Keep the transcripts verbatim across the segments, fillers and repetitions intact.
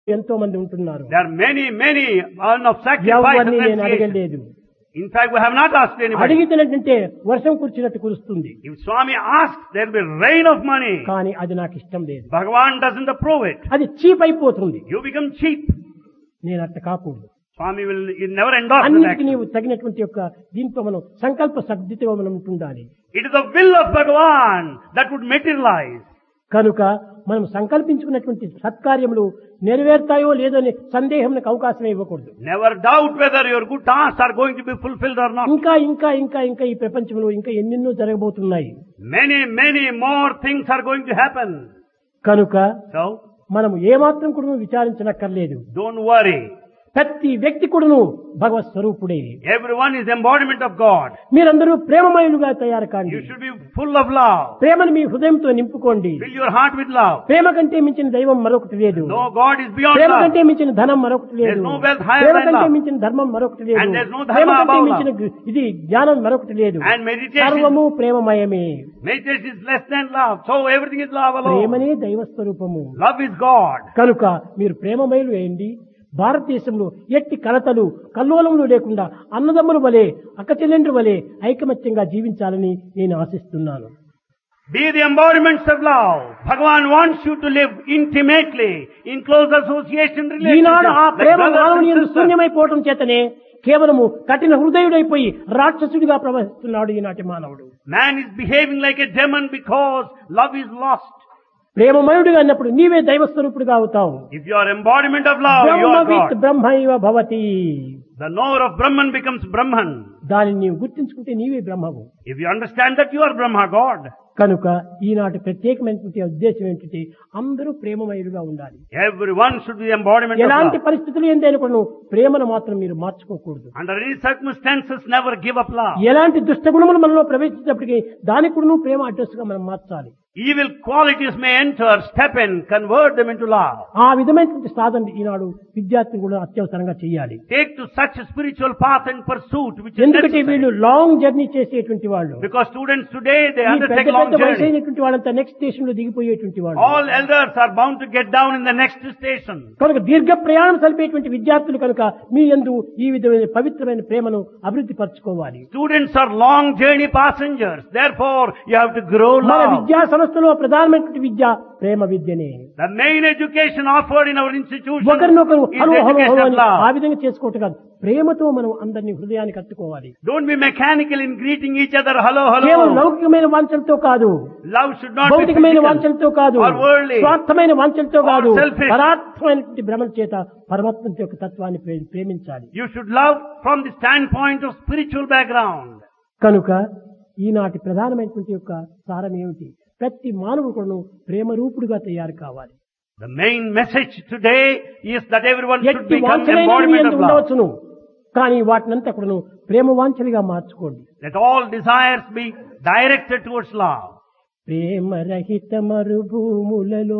ఎంతో మంది ఉంటున్నారు. There are many, many on of sacrifice ఎవరిని and నేను renunciation. అడగలేదు. In fact, we have not asked anybody. అడిగితేనంటే వర్షం కురిచినట్టు కురుస్తుంది. If Swami asks, there will be rain of money. కానీ అది నాకు ఇష్టం లేదు. Bhagavan doesn't approve it. అది చీప్ అయిపోతుంది. You become cheap. నేను అట్ట కాకూడదు. Swami will he never endorse that అన్నిటికీ action. నీవు తగినటువంటి యొక్క దీంతో మనం సంకల్ప శబ్దితో మనం ఉంటుండాలి. It is the will of Bhagavan that would materialize. కనుక మనం సంకల్పించుకున్నటువంటి సత్కార్యములు నెరవేరుతాయో లేదో అనే సందేహంకు అవకాశం ఇవ్వకూడదు. Never doubt whether your good tasks are going to be fulfilled or not. ఇంకా ఇంకా ఇంకా ఇంకా ఈ ప్రపంచంలో ఇంకా ఎన్నెన్నో జరగబోతున్నాయి. Many, many more things are going to happen. కనుక So, మనం ఏమాత్రం కూడా విచారించనక్కర్లేదు. don't worry. ప్రతి వ్యక్తి కూడాను భగవత్ స్వరూపుడే. Everyone is embodiment of God. మీరందరూ ప్రేమమయులుగా తయారు కాండి. You should be full of love. ప్రేమను మీ హృదయంతో నింపుకోండి. Fill your heart with love. ప్రేమ కంటే మించిన దైవం మరొకటి లేదు. No God is beyond Prema love. కంటే మించిన ధనం మరొకటి లేదు. There's no wealth higher ప్రేమ than కంటే love. మించిన ధర్మం మరొకటి లేదు. And there's no dharma ప్రేమ కంటే above మించిన love. ఇది జ్ఞానం మరొకటి లేదు. And meditation, సర్వము ప్రేమమయమే. meditation is less than love. So everything is love alone. ప్రేమనే దైవ స్వరూపము. Love is God. కనుక మీరు ప్రేమమయులు వేయండి. భారతదేశంలో ఎట్టి కలతలు కల్లోలములు లేకుండా అన్నదమ్ముల వలె అక్కచెల్లెండ్రు వలె ఐకమత్యంగా జీవించాలని నేను ఆశిస్తున్నాను. Be the embodiments of love. Bhagavan wants you to live intimately in close association ఈనాడు ఆ relationship. ప్రేమ Like brothers మానవుని and యందు sisters. శూన్యమైపోవటం చేతనే కేవలము కఠిన హృదయుడైపోయి రాక్షసుడిగా ప్రవహిస్తున్నాడు ఈనాటి మానవుడు. Man is behaving like a demon because love is lost. ప్రేమమయుడిగా అన్నప్పుడు నీవే దైవ స్వరూపుడిగా అవుతావు. If you are embodiment of love, you are బ్రహ్మవిత్ God. బ్రహ్మైవ Bhavati. The knower of Brahman becomes Brahman. దానిని నీవు గుర్తించుకుంటే నీవే బ్రహ్మవు. If you understand that, you are Brahma, God. కనుక ఈనాటి ప్రత్యేకమైనటువంటి ఉద్దేశం ఏంటంటే అందరూ ప్రేమమయులుగా ఉండాలి. Everyone should be the embodiment of ఎలాంటి love. పరిస్థితులు ఏంటైనా కూడా నువ్వు ప్రేమను మాత్రం మీరు మార్చుకోకూడదు. Under any circumstances, never give up love. ఎలాంటి దుష్ట గుణములు మనలో ప్రవేశించినప్పటికీ దానికి కూడా నువ్వు ప్రేమ అడ్రస్ గా మనం మార్చాలి. Evil qualities may enter, step in, convert them into love. ఆ విధమైనటువంటి సాధన ఈనాడు విద్యార్థులు కూడా అత్యవసరంగా చేయాలి. Take to such a spiritual path and pursuit which is ఎందుకంటే వీళ్ళు necessary. లాంగ్ జర్నీ చేసేటువంటి వాళ్ళు. Because students today, they ఈ undertake పెద్ద long పెద్ద వయసు journey. అయినటువంటి వాళ్ళంతా నెక్స్ట్ స్టేషన్ లో దిగిపోయేటువంటి వాళ్ళు. All elders are bound to get down in the next station. కనుక దీర్ఘ ప్రయాణం సరిపేటువంటి విద్యార్థులు కనుక మీ యందు ఈ విధమైన పవిత్రమైన ప్రేమను అభివృద్ధి పరచుకోవాలి. Students are long journey passengers. Therefore, you have to grow మన love. విద్యా సంస్థలో ప్రధానమైనటువంటి విద్య ప్రేమ విద్యనే. The main education offered in our institution ఒకరినొకరు is hello the hello education hello of అని ఆ love. విధంగా చేసుకోవటం కాదు. ప్రేమతో మనం అందరినీ హృదయాన్ని కట్టుకోవాలి. Don't be mechanical in greeting each other. Hello, కేవలం hello. లౌకికమైన వాంఛలతో కాదు, Love should not be భౌతికమైన physical వాంఛలతో కాదు, or worldly. స్వార్థమైన వాంఛలతో or కాదు, selfish. పరాత్మైనటువంటి భ్రమల చేత పరమాత్మ యొక్క తత్వాన్ని ప్రే- ప్రేమించాలి. You should love from the standpoint of spiritual background. కనుక ఈనాటి ప్రధానమైనటువంటి యొక్క సారం ఏమిటి? ప్రతి మానవుడు కూడా ప్రేమ రూపుడుగా తయారు కావాలి. The main message today is that everyone should ఎట్టి become వాంఛలైన embodiment of love. ఉండవచ్చును, కానీ వాటినంతా కూడా ప్రేమ వాంఛలుగా మార్చుకోండి. Let all desires be directed towards love. ప్రేమ రహిత మరుభూములలో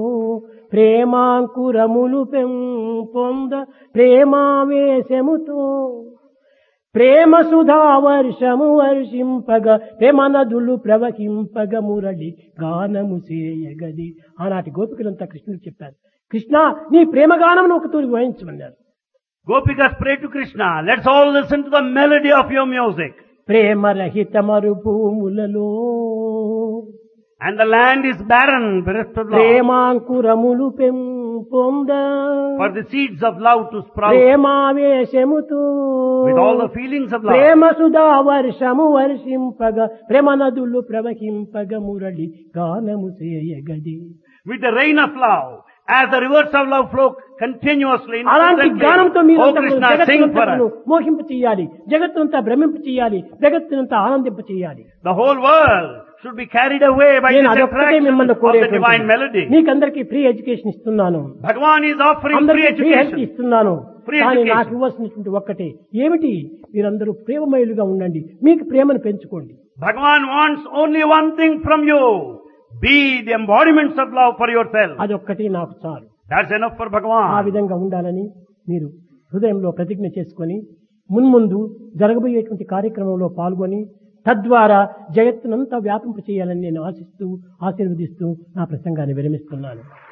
ప్రేమాంకురములు పెంపొంద ప్రేమావేశముతో ప్రేమ సుధా వర్షము వర్షింపగ ప్రేమ నదులు ప్రవహింపగ మురళి గానము చేయగది. ఆనాటి గోపికలంతా కృష్ణుడు చెప్పారు, కృష్ణ నీ ప్రేమ గానమును ఒక తూరి వహించమన్నారు. Gopikas pray to Krishna. Let's all listen to the melody of your music. ప్రేమ రహిత మరుభూములలో And the land is barren, bereft of love. ప్రేమాంకురములు పెంపొంద For the seeds of love to sprout ప్రేమావేశముతో with all the feelings of love. ప్రేమ సుధా వర్షము వర్షింపగ ప్రేమ నదులు ప్రవహింపగ మురళి గానము చేయగది. With the rain of love, as the rivers of love flow continuously. అలాంటి గానంతో మీరు Oh Krishna, sing for us. మోహింప చేయాలి, జగత్తునంతా భ్రమింప చేయాలి, జగత్తునంతా ఆనందింప చేయాలి. The whole world should be carried away by నేను this అదొక్కటే attraction మిమ్మల్ని of the divine కోరేటువంటి melody. మీకందరికీ free education ఇస్తున్నాను, Bhagavan is offering free అందరికీ ఫ్రీ హెల్త్ education. ఇస్తున్నాను. Free కానీ education. నాకు ఇవ్వాల్సినటువంటి ఒక్కటే ఏమిటి? మీరందరూ ప్రేమమయులుగా ఉండండి, మీకు ప్రేమను పెంచుకోండి. Bhagavan wants only one thing from you. Be the embodiments of love for yourself. అదొక్కటి నాకు చాలు. That's enough for ఆ Bhagavan. విధంగా ఉండాలని మీరు హృదయంలో ప్రతిజ్ఞ చేసుకొని మున్ముందు జరగబోయేటువంటి కార్యక్రమంలో పాల్గొని తద్వారా జగత్తునంతా వ్యాపింప చేయాలని నేను ఆశిస్తూ ఆశీర్వదిస్తూ నా ప్రసంగాన్ని విరమిస్తున్నాను.